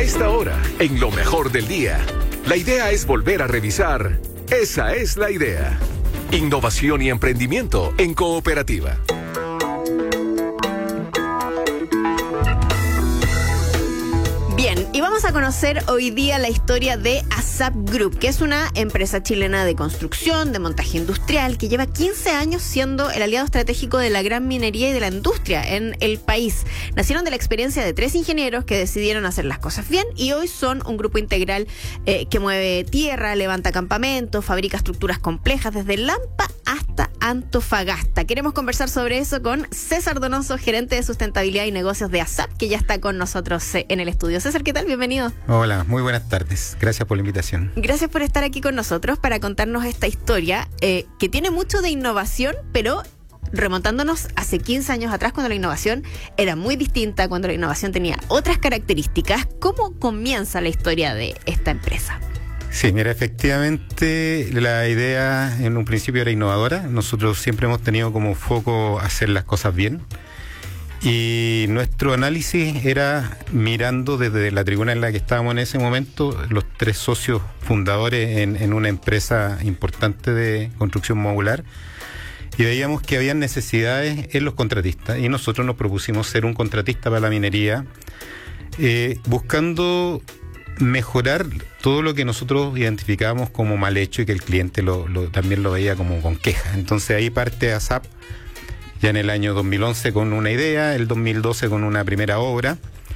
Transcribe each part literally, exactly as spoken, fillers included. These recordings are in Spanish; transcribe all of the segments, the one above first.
esta hora, en lo mejor del día, la idea es volver a revisar. Esa es la idea. Innovación y emprendimiento en cooperativa. Bien, y vamos a conocer hoy día la historia de ASAP Group, que es una empresa chilena de construcción, de montaje industrial, que lleva quince años siendo el aliado estratégico de la gran minería y de la industria en el país. Nacieron de la experiencia de tres ingenieros que decidieron hacer las cosas bien y hoy son un grupo integral eh, que mueve tierra, levanta campamentos, fabrica estructuras complejas desde Lampa hasta Antofagasta. Queremos conversar sobre eso con César Donoso, gerente de sustentabilidad y negocios de ASAP, que ya está con nosotros eh, en el estudio. César, ¿qué tal? Bienvenido. Hola, muy buenas tardes. Gracias por la invitación. Gracias por estar aquí con nosotros para contarnos esta historia eh, que tiene mucho de innovación, pero remontándonos hace quince años atrás, cuando la innovación era muy distinta, cuando la innovación tenía otras características. ¿Cómo comienza la historia de esta empresa? Sí, mira, efectivamente la idea en un principio era innovadora. Nosotros siempre hemos tenido como foco hacer las cosas bien. Y nuestro análisis era mirando desde la tribuna en la que estábamos en ese momento, los tres socios fundadores en, en una empresa importante de construcción modular, y veíamos que había necesidades en los contratistas, y nosotros nos propusimos ser un contratista para la minería, eh, buscando mejorar todo lo que nosotros identificábamos como mal hecho y que el cliente lo, lo, también lo veía como con queja. Entonces ahí parte ASAP ya en el año dos mil once con una idea, el dos mil doce con una primera obra.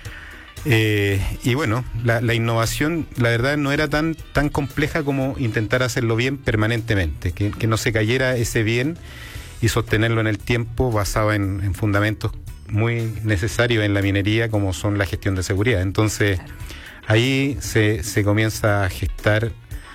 Eh, y bueno, la, la innovación, la verdad, no era tan, tan compleja como intentar hacerlo bien permanentemente, que, que no se cayera ese bien y sostenerlo en el tiempo basado en, en fundamentos muy necesarios en la minería, como son la gestión de seguridad. Entonces, ahí se, se comienza a gestar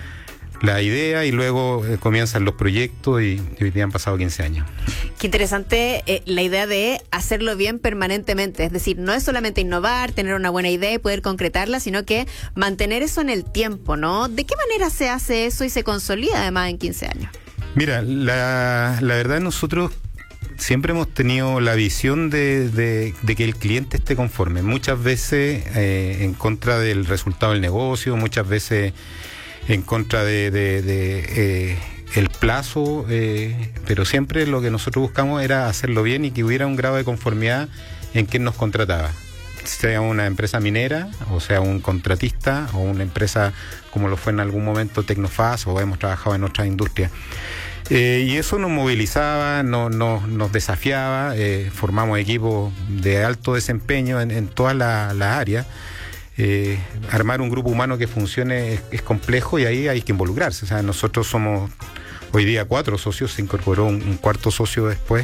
la idea y luego eh, comienzan los proyectos y, y hoy día han pasado quince años. Qué interesante eh, la idea de hacerlo bien permanentemente, es decir, no es solamente innovar, tener una buena idea y poder concretarla, sino que mantener eso en el tiempo, ¿no? ¿De qué manera se hace eso y se consolida además en quince años? Mira, la, la verdad nosotros siempre hemos tenido la visión de, de, de que el cliente esté conforme, muchas veces eh, en contra del resultado del negocio, muchas veces en contra de, de, de eh, el plazo, eh, pero siempre lo que nosotros buscamos era hacerlo bien y que hubiera un grado de conformidad en quien nos contrataba, sea una empresa minera o sea un contratista o una empresa como lo fue en algún momento Tecnofaz o hemos trabajado en otras industrias. Eh, y eso nos movilizaba, no, no, nos desafiaba, eh, formamos equipos de alto desempeño en, en todas las la áreas. Eh, armar un grupo humano que funcione es, es complejo y ahí hay que involucrarse. O sea, nosotros somos hoy día cuatro socios, se incorporó un, un cuarto socio después,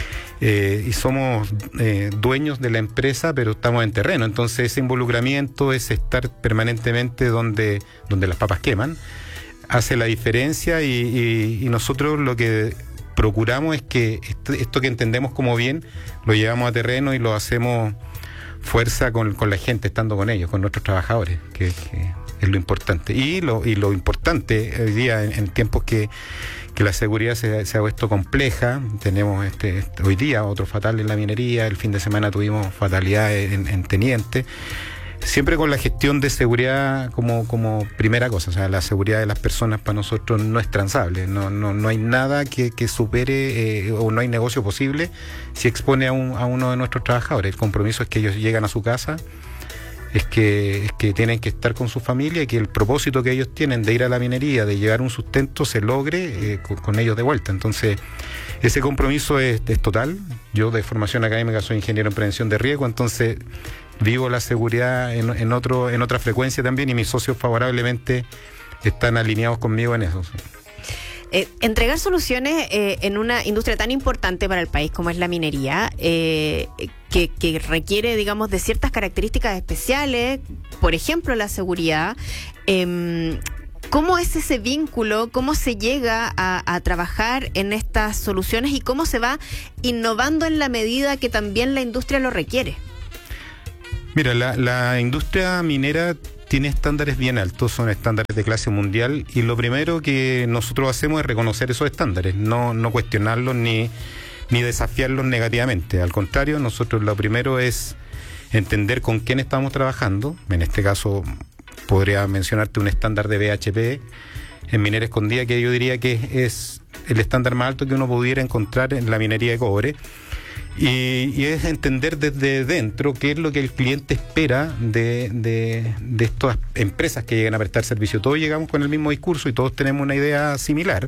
eh, y somos eh, dueños de la empresa, pero estamos en terreno. Entonces ese involucramiento, ese estar permanentemente donde, donde las papas queman, hace la diferencia y, y, y nosotros lo que procuramos es que esto, esto que entendemos como bien, lo llevamos a terreno y lo hacemos fuerza con, con la gente, estando con ellos, con nuestros trabajadores, que, que es lo importante. Y lo, y lo importante hoy día, en, en tiempos que, que la seguridad se, se ha puesto compleja, tenemos este, este hoy día otro fatal en la minería, el fin de semana tuvimos fatalidades en, en Teniente, siempre con la gestión de seguridad como, como primera cosa. O sea, la seguridad de las personas para nosotros no es transable, no, no, no hay nada que, que supere eh, o no hay negocio posible si expone a, un, a uno de nuestros trabajadores. El compromiso es que ellos llegan a su casa, es que, es que tienen que estar con su familia y que el propósito que ellos tienen de ir a la minería, de llevar un sustento, se logre eh, con, con ellos de vuelta. Entonces, ese compromiso es, es total. Yo de formación académica soy ingeniero en prevención de riesgo, entonces vivo la seguridad en, en, otro, en otra frecuencia también y mis socios favorablemente están alineados conmigo en eso. Eh, entregar soluciones eh, en una industria tan importante para el país como es la minería, eh, que, que requiere, digamos, de ciertas características especiales, por ejemplo, la seguridad. Eh, ¿Cómo es ese vínculo? ¿Cómo se llega a, a trabajar en estas soluciones y cómo se va innovando en la medida que también la industria lo requiere? Mira, la, la industria minera tiene estándares bien altos, son estándares de clase mundial, y lo primero que nosotros hacemos es reconocer esos estándares, no, no cuestionarlos ni, ni desafiarlos negativamente. Al contrario, nosotros lo primero es entender con quién estamos trabajando. En este caso podría mencionarte un estándar de B H P en Minera Escondida, que yo diría que es el estándar más alto que uno pudiera encontrar en la minería de cobre. Y, y es entender desde dentro qué es lo que el cliente espera de, de, de estas empresas que llegan a prestar servicio. Todos llegamos con el mismo discurso y todos tenemos una idea similar.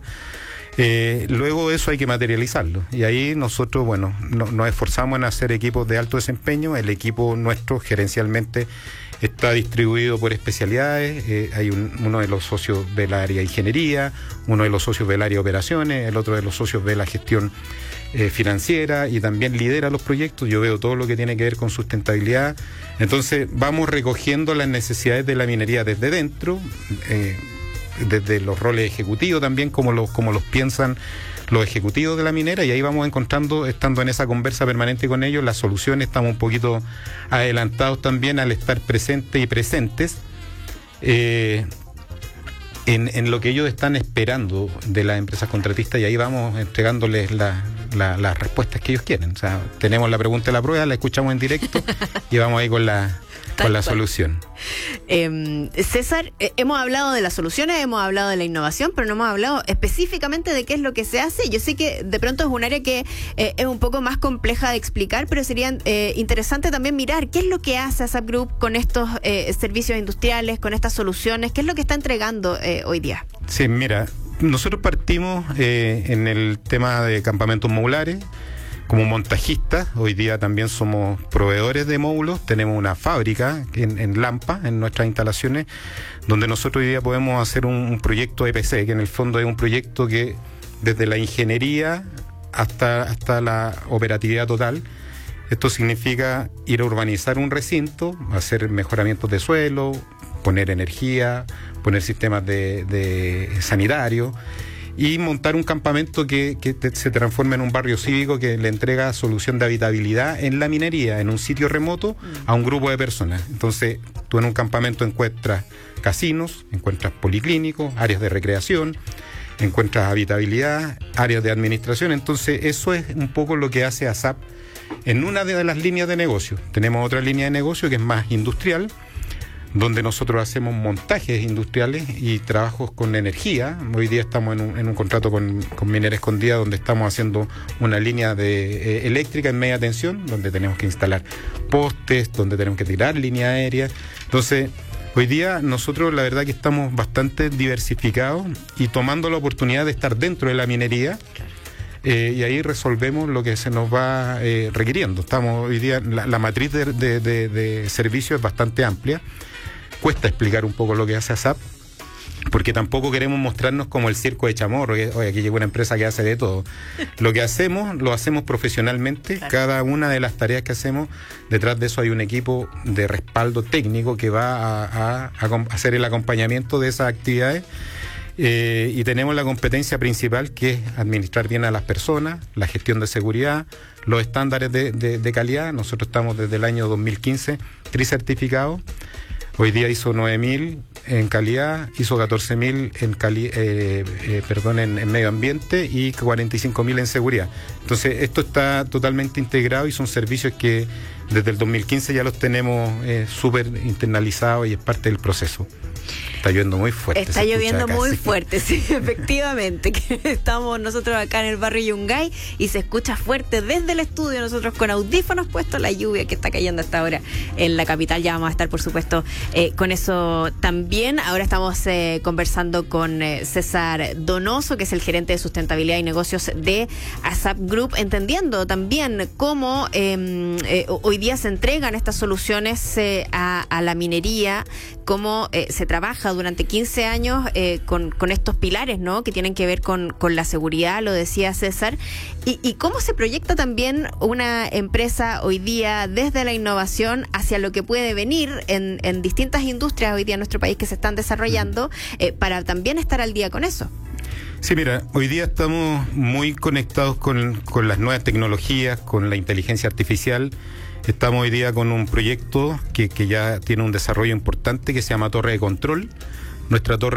Eh, luego eso hay que materializarlo. Y ahí nosotros, bueno, no, nos esforzamos en hacer equipos de alto desempeño. El equipo nuestro gerencialmente está distribuido por especialidades. Eh, hay un, uno de los socios del área de ingeniería, uno de los socios del área de operaciones, el otro de los socios de la gestión eh, financiera, y también lidera los proyectos. Yo veo todo lo que tiene que ver con sustentabilidad. Entonces vamos recogiendo las necesidades de la minería desde dentro, eh, desde los roles ejecutivos también, como los, como los piensan los ejecutivos de la minera, y ahí vamos encontrando, estando en esa conversa permanente con ellos, las soluciones. Estamos un poquito adelantados también al estar presentes y presentes eh, en, en lo que ellos están esperando de las empresas contratistas, y ahí vamos entregándoles la, la, las respuestas que ellos quieren. O sea, tenemos la pregunta de la prueba, la escuchamos en directo y vamos ahí con la... con la solución. Eh, César, eh, hemos hablado de las soluciones, hemos hablado de la innovación, pero no hemos hablado específicamente de qué es lo que se hace. Yo sé que de pronto es un área que eh, es un poco más compleja de explicar, pero sería eh, interesante también mirar qué es lo que hace ASAP Group con estos eh, servicios industriales, con estas soluciones, qué es lo que está entregando eh, hoy día. Sí, mira, nosotros partimos eh, en el tema de campamentos modulares como montajistas. Hoy día también somos proveedores de módulos. Tenemos una fábrica en, en Lampa, en nuestras instalaciones, donde nosotros hoy día podemos hacer un, un proyecto E P C, que en el fondo es un proyecto que desde la ingeniería hasta, hasta la operatividad total. Esto significa ir a urbanizar un recinto, hacer mejoramientos de suelo, poner energía, poner sistemas de, de sanitarios, y montar un campamento que, que te, se transforme en un barrio cívico que le entrega solución de habitabilidad en la minería, en un sitio remoto, a un grupo de personas. Entonces, tú en un campamento encuentras casinos, encuentras policlínicos, áreas de recreación, encuentras habitabilidad, áreas de administración. Entonces, eso es un poco lo que hace ASAP en una de las líneas de negocio. Tenemos otra línea de negocio que es más industrial, donde nosotros hacemos montajes industriales y trabajos con energía. Hoy día estamos en un, en un contrato con, con Minera Escondida, donde estamos haciendo una línea de eh, eléctrica en media tensión, donde tenemos que instalar postes, donde tenemos que tirar línea aérea. Entonces, hoy día nosotros la verdad que estamos bastante diversificados y tomando la oportunidad de estar dentro de la minería. Eh, y ahí resolvemos lo que se nos va eh, requiriendo. Estamos hoy día, la, la matriz de, de, de, de servicios es bastante amplia. Cuesta explicar un poco lo que hace ASAP, porque tampoco queremos mostrarnos como el circo de Chamorro, que oye, aquí llega una empresa que hace de todo. Lo que hacemos, lo hacemos profesionalmente. Claro. Cada una de las tareas que hacemos, detrás de eso hay un equipo de respaldo técnico que va a, a, a hacer el acompañamiento de esas actividades. Eh, y tenemos la competencia principal, que es administrar bien a las personas, la gestión de seguridad, los estándares de, de, de calidad. Nosotros estamos desde el año dos mil quince tricertificados. Hoy día ISO nueve mil en calidad, ISO catorce mil en, cali, eh, eh, perdón, en, en medio ambiente y cuarenta y cinco mil en seguridad. Entonces, esto está totalmente integrado y son servicios que desde el dos mil quince ya los tenemos eh, súper internalizados y es parte del proceso. Está lloviendo muy fuerte. Está lloviendo acá, muy sí. fuerte, sí, efectivamente. Que estamos nosotros acá en el barrio Yungay y se escucha fuerte desde el estudio, nosotros con audífonos puestos, la lluvia que está cayendo hasta ahora en la capital. Ya vamos a estar, por supuesto, eh, con eso también. Ahora estamos eh, conversando con eh, César Donoso, que es el gerente de sustentabilidad y negocios de ASAP Group, entendiendo también cómo eh, eh, hoy día se entregan estas soluciones eh, a, a la minería, cómo eh, se trabaja durante quince años eh, con, con estos pilares, ¿no?, que tienen que ver con, con la seguridad, lo decía César, y, y cómo se proyecta también una empresa hoy día desde la innovación hacia lo que puede venir en, en distintas industrias hoy día en nuestro país que se están desarrollando, eh, para también estar al día con eso. Sí, mira, hoy día estamos muy conectados con, con las nuevas tecnologías, con la inteligencia artificial. Estamos hoy día con un proyecto que, que ya tiene un desarrollo importante que se llama Torre de Control. Nuestra torre